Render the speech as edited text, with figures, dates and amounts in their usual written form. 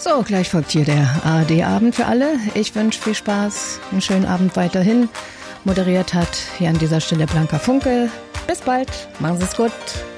So, gleich folgt hier der ARD-Abend für alle. Ich wünsche viel Spaß, einen schönen Abend weiterhin. Moderiert hat hier an dieser Stelle Blanca Funke. Bis bald, machen Sie es gut.